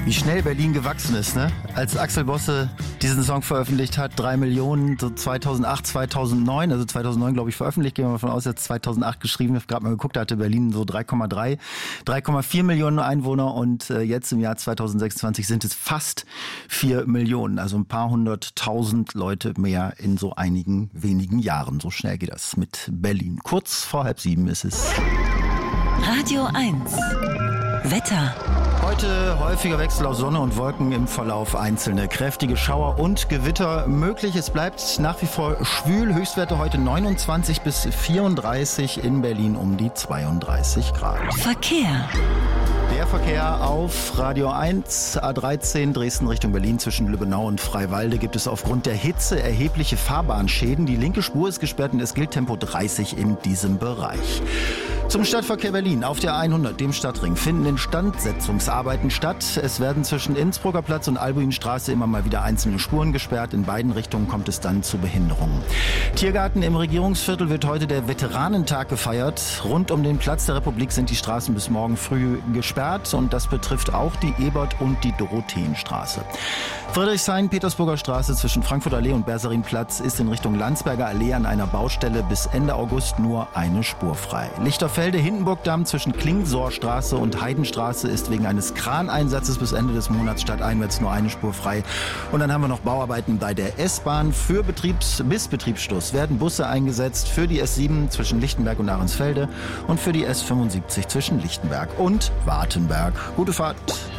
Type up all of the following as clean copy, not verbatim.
Wie schnell Berlin gewachsen ist, ne? Als Axel Bosse diesen Song veröffentlicht hat, 3 Millionen, so 2008, 2009, also 2009 glaube ich veröffentlicht, gehen wir mal von aus, jetzt 2008 geschrieben, ich habe gerade mal geguckt, da hatte Berlin so 3,4 Millionen Einwohner und jetzt im Jahr 2026 sind es fast 4 Millionen, also ein paar 100.000 Leute mehr in so einigen wenigen Jahren. So schnell geht das mit Berlin. Kurz vor 6:30 ist es. Radio 1. Wetter. Heute häufiger Wechsel aus Sonne und Wolken, im Verlauf einzelne kräftige Schauer und Gewitter möglich. Es bleibt nach wie vor schwül. Höchstwerte heute 29 bis 34, in Berlin um die 32 Grad. Verkehr. Der Verkehr auf Radio 1, A13 Dresden Richtung Berlin zwischen Lübbenau und Freiwalde gibt es aufgrund der Hitze erhebliche Fahrbahnschäden. Die linke Spur ist gesperrt und es gilt Tempo 30 in diesem Bereich. Zum Stadtverkehr Berlin auf der 100, dem Stadtring, finden Instandsetzungsarbeiten statt. Es werden zwischen Innsbrucker Platz und Albuinstraße immer mal wieder einzelne Spuren gesperrt. In beiden Richtungen kommt es dann zu Behinderungen. Tiergarten im Regierungsviertel wird heute der Veteranentag gefeiert. Rund um den Platz der Republik sind die Straßen bis morgen früh gesperrt und das betrifft auch die Ebert- und die Dorotheenstraße. Friedrichshain-Petersburger Straße zwischen Frankfurter Allee und Bersarinplatz ist in Richtung Landsberger Allee an einer Baustelle bis Ende August nur eine Spur frei. Lichterfelde-Hindenburgdamm zwischen Klingsorstraße und Heidenstraße ist wegen eines Kraneinsatzes bis Ende des Monats stadteinwärts nur eine Spur frei. Und dann haben wir noch Bauarbeiten bei der S-Bahn. Für bis Betriebsschluss werden Busse eingesetzt für die S7 zwischen Lichtenberg und Ahrensfelde und für die S75 zwischen Lichtenberg und Wartenberg. Gute Fahrt!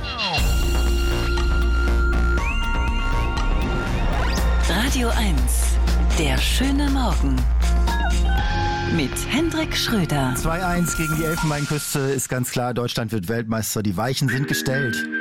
Radio 1. Der schöne Morgen. Mit Hendrik Schröder. 2:1 gegen die Elfenbeinküste ist ganz klar, Deutschland wird Weltmeister. Die Weichen sind gestellt.